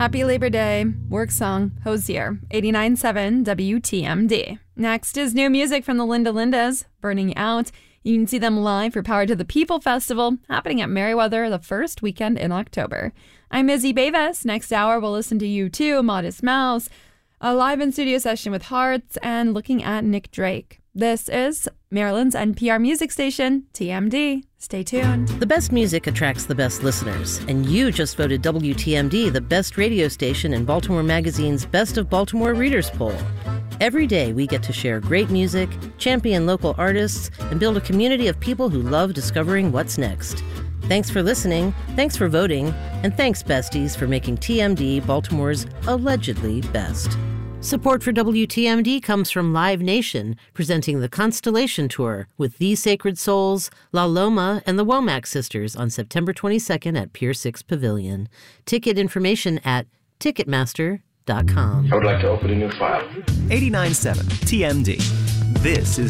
Happy Labor Day. Work song, Hosier, 89.7 WTMD. Next is new music from the Linda Lindas, Burning Out. You can see them live for Power to the People Festival, happening at Merriweather the first weekend in October. I'm Izzy Bavis. Next hour, we'll listen to U2, Modest Mouse, a live in-studio session with Hearts, and looking at Nick Drake. This is Maryland's NPR music station, TMD. Stay tuned. The best music attracts the best listeners, and you just voted WTMD the best radio station in Baltimore Magazine's Best of Baltimore Readers Poll. Every day, we get to share great music, champion local artists, and build a community of people who love discovering what's next. Thanks for listening, thanks for voting, and thanks, besties, for making TMD Baltimore's allegedly best. Support for WTMD comes from Live Nation, presenting the Constellation Tour with The Sacred Souls, La Loma, and the Womack Sisters on September 22nd at Pier 6 Pavilion. Ticket information at Ticketmaster.com. I would like to open a new file. 89.7 TMD. This is